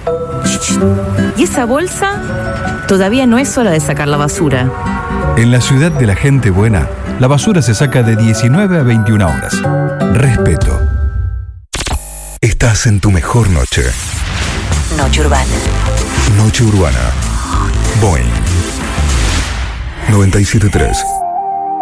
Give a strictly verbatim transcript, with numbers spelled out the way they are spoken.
¿Y esa bolsa? Todavía no es hora de sacar la basura. En la ciudad de la gente buena, la basura se saca de diecinueve a veintiuna horas. Respeto. Estás en tu mejor noche. Noche Urbana. Noche Urbana. Boing. noventa y siete punto tres.